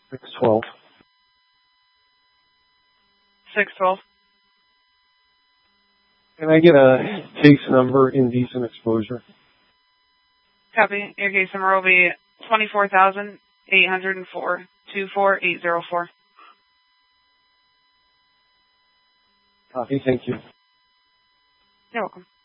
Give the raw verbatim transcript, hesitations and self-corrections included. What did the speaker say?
six twelve. six twelve. Can I get a case number, indecent exposure? Copy. Your case number will be twenty-four thousand eight hundred four, two four eight zero four. Copy. Thank you. You're welcome.